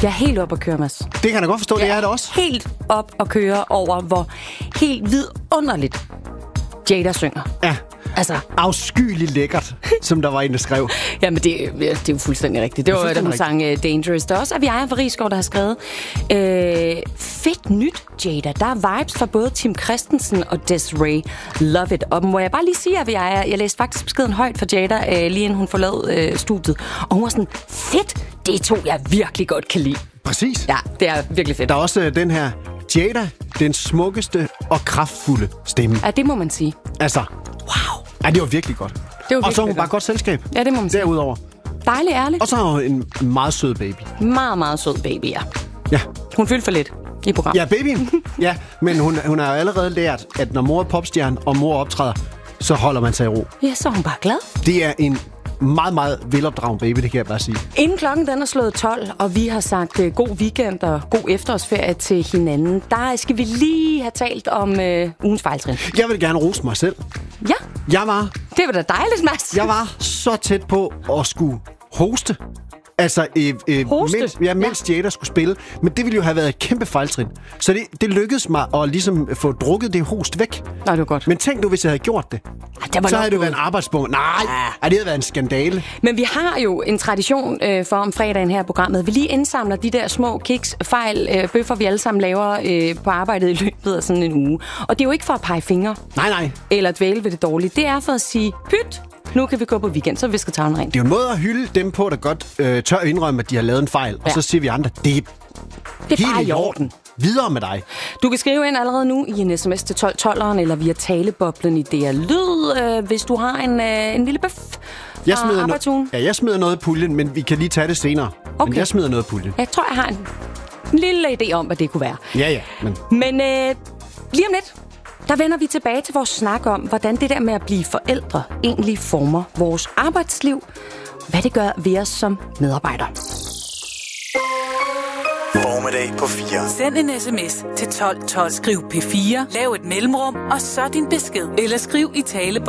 Jeg er helt op at køre, Mads. Det kan jeg da godt forstå, det er det også. Helt op at køre over, hvor helt vidunderligt Jada synger. Ja. Altså, afskyeligt lækkert, som der var en, der skrev. Jamen, det er jo fuldstændig rigtigt. Det var da hun sang Dangerous. Der er også Aviaja fra Risgaard, der har skrevet. Fedt nyt, Jada. Der er vibes fra både Tim Christensen og Desiree. Love it. Og må jeg bare lige sige, Aviaja, jeg læste faktisk beskeden højt for Jada, lige inden hun forlod studiet. Og hun var sådan, fedt, det er to, jeg virkelig godt kan lide. Præcis. Ja, det er virkelig fedt. Der er også den her Jada, den smukkeste og kraftfulde stemme. Ja, det må man sige. Altså, wow. Ja, det var virkelig godt. Og så er hun bare godt selskab. Ja, det må man sige. Derudover. Dejligt ærligt. Og så er hun en meget sød baby. Meget, meget sød baby, ja. Ja. Hun fyldte for lidt i programmet. Ja, babyen. Ja, men hun har jo allerede lært, at når mor er popstjerne, og mor optræder, så holder man sig i ro. Ja, så er hun bare glad. Det er en meget, meget velopdragen baby, det kan jeg bare sige. Inden klokken den er slået 12, og vi har sagt god weekend og god efterårsferie til hinanden, der skal vi lige have talt om ugens fejltrin. Jeg vil gerne rose mig selv. Ja. Det var da dejligt, Mads. Jeg var så tæt på at skulle hoste. Altså, mens Jada skulle spille. Men det ville jo have været et kæmpe fejltrin. Så det lykkedes mig at ligesom få drukket det host væk. Nej, det var godt. Men tænk nu, hvis jeg havde gjort det. Så havde det været en arbejdsbog. Nej, det havde været en skandale. Men vi har jo en tradition for om fredagen her i programmet. Vi lige indsamler de der små kiks, fejl, bøffer, vi alle sammen laver på arbejdet i løbet af sådan en uge. Og det er jo ikke for at pege fingre. Nej. Eller dvæle ved det dårlige. Det er for at sige, pyt, nu kan vi gå på weekend, så visker tavlen rent. Det er jo en måde at hylde dem på, der godt tør indrømme, at de har lavet en fejl. Ja. Og så siger vi andre, det er bare i orden. Videre med dig. Du kan skrive ind allerede nu i en sms til 1212'eren, eller via taleboblen i DR Lyd, hvis du har en lille bøf fra arbejdsugen. Jeg smider noget i puljen, men vi kan lige tage det senere. Okay. Men jeg smider noget i puljen. Jeg tror, jeg har en lille idé om, hvad det kunne være. Ja. Men lige om lidt, der vender vi tilbage til vores snak om, hvordan det der med at blive forældre egentlig former vores arbejdsliv. Hvad det gør ved os som medarbejdere. Formiddag på 4. Send en sms til 1212. Skriv P4, lav et mellemrum, og så din besked. Eller skriv i tale